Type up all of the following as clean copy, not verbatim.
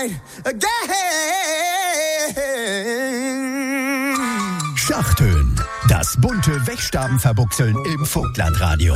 night again. Schachtönen, das bunte Wegstabenverbuchseln im Vogtlandradio.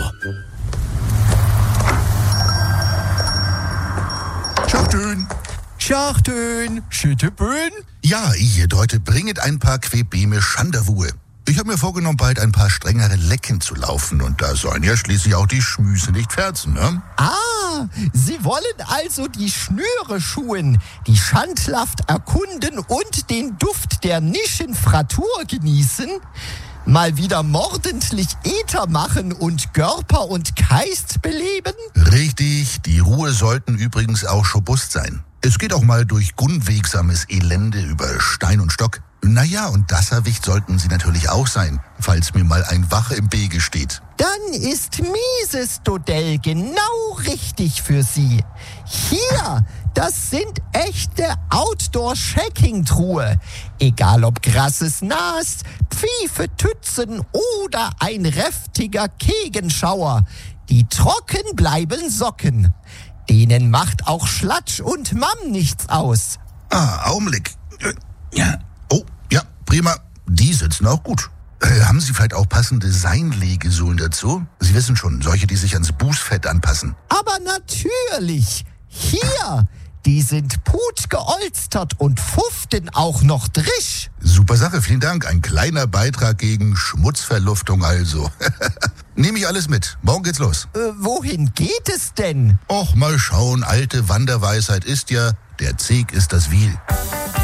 Schachtön. Schachtön, Schittebön. Ja, ich heute bringet ein paar Quebeme Schanderwuhe. Ich habe mir vorgenommen, bald ein paar strengere Lecken zu laufen. Und da sollen ja schließlich auch die Schmüse nicht ferzen, ne? Ah, Sie wollen also die Schnüre schuhen, die Schandlaft erkunden und den Duft der Nischenfratur genießen? Mal wieder mordentlich Äther machen und Görper und Keist beleben? Richtig, die Ruhe sollten übrigens auch schobust sein. Es geht auch mal durch unwegsames Elende über Stein und Stock. Naja, und Dasserwicht sollten Sie natürlich auch sein, falls mir mal ein Wache im Wege steht. Dann ist Mises Dodell genau richtig für Sie. Hier, das sind echte Outdoor-Shacking-Truhe. Egal ob grasses Nas, Pfiefe, Tützen oder ein räftiger Kegenschauer. Die trocken bleiben Socken. Denen macht auch Schlatsch und Mamm nichts aus. Augenblick. Ja. Oh, ja, prima. Die sitzen auch gut. Haben Sie vielleicht auch passende Seinlegesohlen dazu? Sie wissen schon, solche, die sich ans Bußfett anpassen. Aber natürlich. Hier, die sind putgeolstert und fuften auch noch drisch. Super Sache, vielen Dank. Ein kleiner Beitrag gegen Schmutzverluftung also. Nehme ich alles mit. Morgen geht's los. Wohin geht es denn? Och, mal schauen. Alte Wanderweisheit ist ja, der Zeg ist das Wiel.